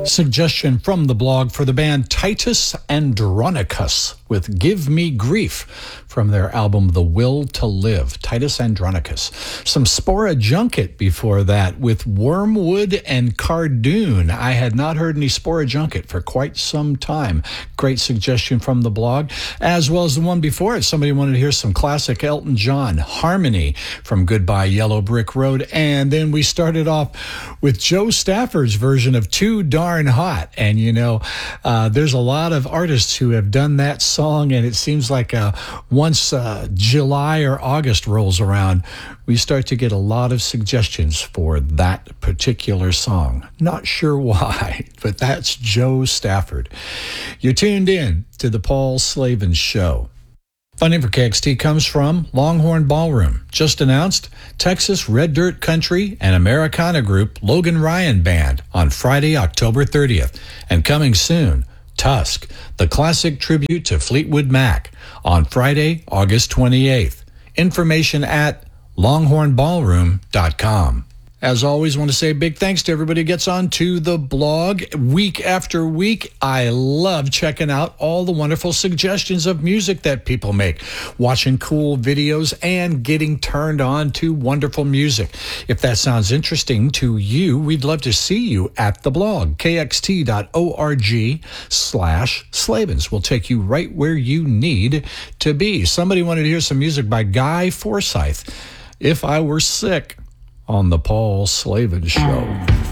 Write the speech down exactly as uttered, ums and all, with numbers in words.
Suggestion from the blog for the band Titus Andronicus with Give Me Grief from their album The Will to Live. Titus Andronicus. Some Spora Junket before that with Wormwood and Cardoon. I had not heard any Spora Junket for quite some time. Great suggestion from the blog, as well as the one before it. Somebody wanted to hear some classic Elton John, Harmony from Goodbye Yellow Brick Road. And then we started off with Joe Stafford's version of Too Darn Hot. And, you know, uh, there's a lot of artists who have done that song, and it seems like uh, once uh, July or August rolls around, we start to get a lot of suggestions for that particular song. Not sure why, but that's Joe Stafford. You're tuned in to the Paul Slavin Show. Funding for K X T comes from Longhorn Ballroom. Just announced Texas Red Dirt Country and Americana group Logan Ryan Band on Friday, October thirtieth. And coming soon, Tusk, the classic tribute to Fleetwood Mac on Friday, August twenty-eighth. Information at longhorn ballroom dot com. As always, I want to say big thanks to everybody who gets on to the blog week after week. I love checking out all the wonderful suggestions of music that people make, watching cool videos, and getting turned on to wonderful music. If that sounds interesting to you, we'd love to see you at the blog, k x t dot org slash Slavins. We'll take you right where you need to be. Somebody wanted to hear some music by Guy Forsyth, If I Were Sick, on the Paul Slavin Show.